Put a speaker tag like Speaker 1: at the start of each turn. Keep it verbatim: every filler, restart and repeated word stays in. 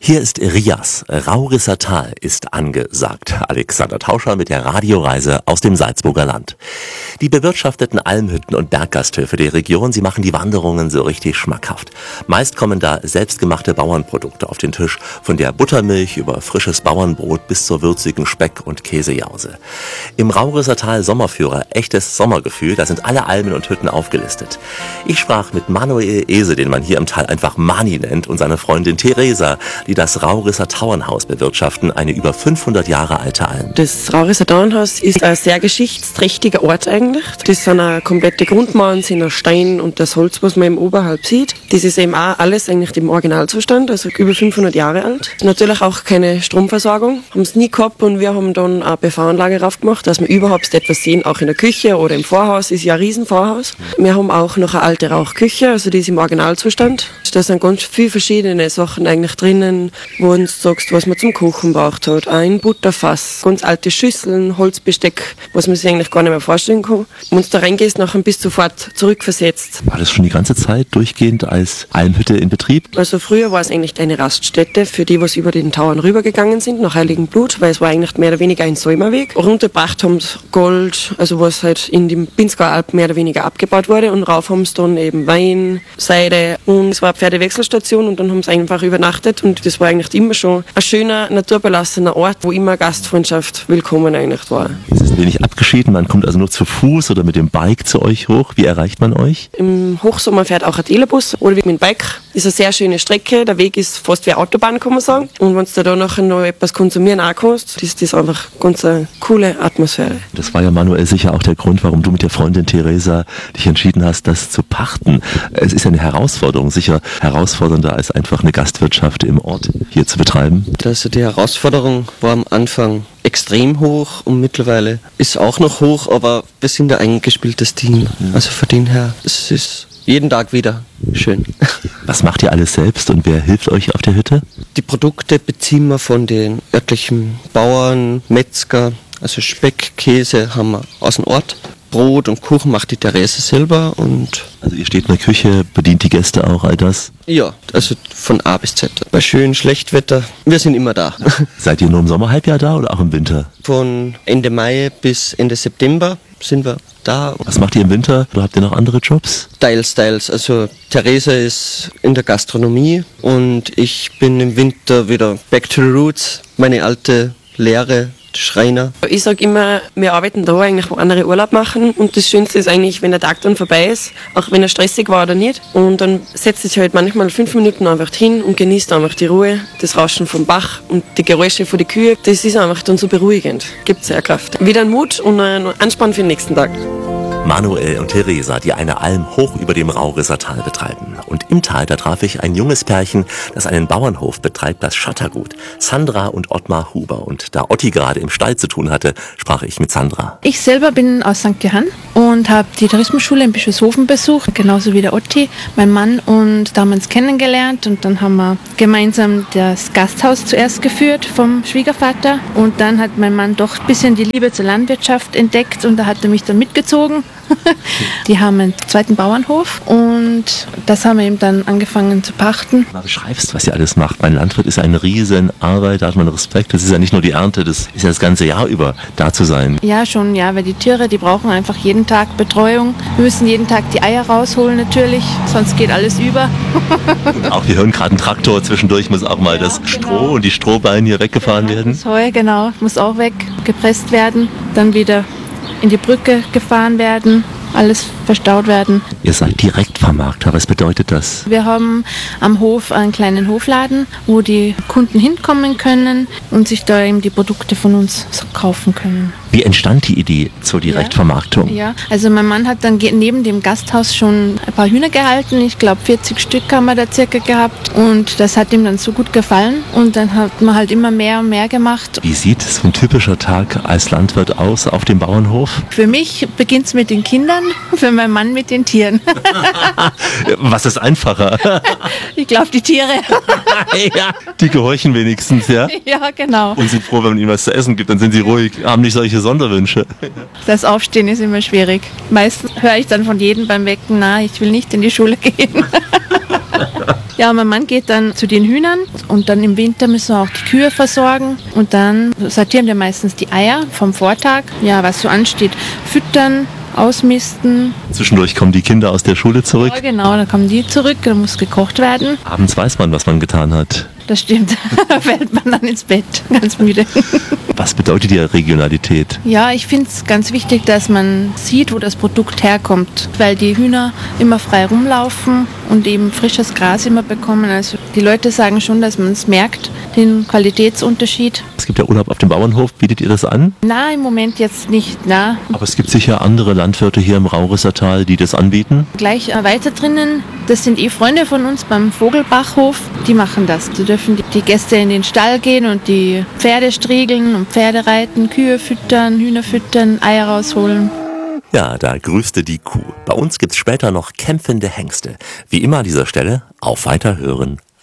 Speaker 1: Hier ist Rias. Raurisser Tal ist angesagt. Alexander Tauscher mit der Radioreise aus dem Salzburger Land. Die bewirtschafteten Almhütten und Berggasthöfe der Region, sie machen die Wanderungen so richtig schmackhaft. Meist kommen da selbstgemachte Bauernprodukte auf den Tisch, von der Buttermilch über frisches Bauernbrot bis zur würzigen Speck- und Käsejause. Im Raurisser Tal Sommerführer, echtes Sommergefühl, da sind alle Almen und Hütten aufgelistet. Ich sprach mit Manuel Ese, den man hier im Tal einfach Mani nennt, und seine Freundin Theresa, die das Raurisser Tauernhaus bewirtschaften, eine über fünfhundert Jahre alte Alm.
Speaker 2: Das Raurisser Tauernhaus ist ein sehr geschichtsträchtiger Ort eigentlich. Das sind eine komplette Grundmauern, sind ein Stein und das Holz, was man im Oberhalb sieht. Das ist eben auch alles eigentlich im Originalzustand, also über fünfhundert Jahre alt. Natürlich auch keine Stromversorgung, haben es nie gehabt, und wir haben dann eine P V-Anlage raufgemacht, dass wir überhaupt etwas sehen, auch in der Küche oder im Vorhaus, ist ja ein Riesenvorhaus. Wir haben auch noch eine alte Rauchküche, also die ist im Originalzustand. Da sind ganz viele verschiedene Sachen eigentlich drinnen, wo du sagst, was man zum Kochen braucht hat. Ein Butterfass, ganz alte Schüsseln, Holzbesteck, was man sich eigentlich gar nicht mehr vorstellen kann. Wenn du da reingehst, nachher bist du sofort zurückversetzt.
Speaker 1: War das schon die ganze Zeit durchgehend als Almhütte in Betrieb?
Speaker 2: Also früher war es eigentlich eine Raststätte für die, was über den Tauern rübergegangen sind, nach Heiligenblut, weil es war eigentlich mehr oder weniger ein Säumerweg. Runtergebracht haben sie Gold, also was halt in dem Pinzgauer Alp mehr oder weniger abgebaut wurde, und rauf haben sie dann eben Wein, Seide, und es war eine Pferdewechselstation, und dann haben sie einfach übernachtet, und das war eigentlich immer schon ein schöner, naturbelassener Ort, wo immer Gastfreundschaft willkommen eigentlich war.
Speaker 1: Es ist ein wenig abgeschieden, man kommt also nur zu Fuß oder mit dem Bike zu euch hoch. Wie erreicht man euch?
Speaker 2: Im Hochsommer fährt auch ein Telebus oder mit dem Bike. Das ist eine sehr schöne Strecke, der Weg ist fast wie eine Autobahn, kann man sagen. Und wenn du da nachher noch etwas konsumieren auch kannst, ist das einfach ganz eine coole Atmosphäre.
Speaker 1: Das war ja, Manuel, sicher auch der Grund, warum du mit der Freundin Theresa dich entschieden hast, das zu pachten. Es ist ja eine Herausforderung, sicher herausfordernder als einfach eine Gastwirtschaft im Ort hier zu betreiben.
Speaker 3: Also die Herausforderung war am Anfang extrem hoch, und mittlerweile ist auch noch hoch, aber wir sind ein eingespieltes Team. Also von dem her, es ist jeden Tag wieder schön.
Speaker 1: Was macht ihr alles selbst, und wer hilft euch auf der Hütte?
Speaker 3: Die Produkte beziehen wir von den örtlichen Bauern, Metzger, also Speck, Käse haben wir aus dem Ort. Brot und Kuchen macht die Therese selber. Und
Speaker 1: also ihr steht in der Küche, bedient die Gäste auch, all das?
Speaker 3: Ja, also von A bis Z. Bei schön, Schlechtwetter, wir sind immer da.
Speaker 1: Seid ihr nur im Sommerhalbjahr da oder auch im Winter?
Speaker 3: Von Ende Mai bis Ende September sind wir da.
Speaker 1: Was macht ihr im Winter? Oder habt ihr noch andere Jobs?
Speaker 3: Teils, teils. Also Therese ist in der Gastronomie, und ich bin im Winter wieder back to the roots, meine alte Lehre. Schreiner.
Speaker 2: Ich sage immer, wir arbeiten da eigentlich, wo andere Urlaub machen, und das Schönste ist eigentlich, wenn der Tag dann vorbei ist, auch wenn er stressig war oder nicht, und dann setzt sich halt manchmal fünf Minuten einfach hin und genießt einfach die Ruhe, das Rauschen vom Bach und die Geräusche von den Kühen. Das ist einfach dann so beruhigend, gibt sehr Kraft. Wieder ein Mut und ein Anspann für den nächsten Tag.
Speaker 1: Manuel und Theresa, die eine Alm hoch über dem Raurisser Tal betreiben. Und im Tal, da traf ich ein junges Pärchen, das einen Bauernhof betreibt, das Schattergut. Sandra und Ottmar Huber. Und da Otti gerade im Stall zu tun hatte, sprach ich mit Sandra.
Speaker 4: Ich selber bin aus Sankt Johann und habe die Tourismusschule in Bischofshofen besucht, genauso wie der Otti, mein Mann, und da haben wir uns kennengelernt, und dann haben wir gemeinsam das Gasthaus zuerst geführt vom Schwiegervater, und dann hat mein Mann doch ein bisschen die Liebe zur Landwirtschaft entdeckt, und da hat er mich dann mitgezogen. Die haben einen zweiten Bauernhof, und das haben wir eben dann angefangen zu pachten.
Speaker 1: Du beschreibst, was ihr alles macht. Mein Landwirt ist eine riesen Arbeit, da hat man Respekt. Das ist ja nicht nur die Ernte, das ist ja das ganze Jahr über da zu sein.
Speaker 4: Ja, schon, ja, weil die Tiere, die brauchen einfach jeden Tag Betreuung. Wir müssen jeden Tag die Eier rausholen natürlich, sonst geht alles über.
Speaker 1: Und auch, wir hören gerade einen Traktor, zwischendurch muss auch mal ja, das Stroh genau. und die Strohballen hier weggefahren
Speaker 4: ja,
Speaker 1: werden.
Speaker 4: Das Heu, genau, muss auch weggepresst werden, dann wieder in die Brücke gefahren werden, alles verstaut werden.
Speaker 1: Ihr seid Direktvermarkter, was bedeutet das?
Speaker 4: Wir haben am Hof einen kleinen Hofladen, wo die Kunden hinkommen können und sich da eben die Produkte von uns kaufen können.
Speaker 1: Wie entstand die Idee zur Direktvermarktung?
Speaker 4: Ja, ja. Also mein Mann hat dann neben dem Gasthaus schon ein paar Hühner gehalten. Ich glaube vierzig Stück haben wir da circa gehabt, und das hat ihm dann so gut gefallen, und dann hat man halt immer mehr und mehr gemacht.
Speaker 1: Wie sieht so ein typischer Tag als Landwirt aus auf dem Bauernhof?
Speaker 4: Für mich beginnt es mit den Kindern, für meinen Mann mit den Tieren.
Speaker 1: Was ist einfacher?
Speaker 4: Ich glaube die Tiere.
Speaker 1: Ja, die gehorchen wenigstens, ja?
Speaker 4: Ja, genau.
Speaker 1: Und sind froh, wenn man ihnen was zu essen gibt, dann sind sie ruhig, haben nicht solche Sonderwünsche.
Speaker 4: Das Aufstehen ist immer schwierig. Meistens höre ich dann von jedem beim Wecken, na, ich will nicht in die Schule gehen. Ja, mein Mann geht dann zu den Hühnern und dann im Winter müssen wir auch die Kühe versorgen und dann sortieren wir meistens die Eier vom Vortag, ja, was so ansteht, füttern, ausmisten.
Speaker 1: Zwischendurch kommen die Kinder aus der Schule zurück.
Speaker 4: Ja, genau, dann kommen die zurück, dann muss gekocht werden.
Speaker 1: Abends weiß man, was man getan hat.
Speaker 4: Das stimmt, da fällt man dann ins Bett, ganz müde.
Speaker 1: Was bedeutet die Regionalität?
Speaker 4: Ja, ich finde es ganz wichtig, dass man sieht, wo das Produkt herkommt, weil die Hühner immer frei rumlaufen und eben frisches Gras immer bekommen. Also die Leute sagen schon, dass man es merkt, den Qualitätsunterschied.
Speaker 1: Es gibt ja Urlaub auf dem Bauernhof, bietet ihr das an?
Speaker 4: Na, im Moment jetzt nicht, na.
Speaker 1: Aber es gibt sicher andere Landwirte hier im Raurisser Tal, die das anbieten?
Speaker 4: Gleich äh, weiter drinnen, das sind eh Freunde von uns beim Vogelbachhof, die machen das. Da dürfen die, die Gäste in den Stall gehen und die Pferde striegeln und Pferde reiten, Kühe füttern, Hühner füttern, Eier rausholen.
Speaker 1: Ja, da grüßte die Kuh. Bei uns gibt's später noch kämpfende Hengste. Wie immer an dieser Stelle, auf Weiterhören.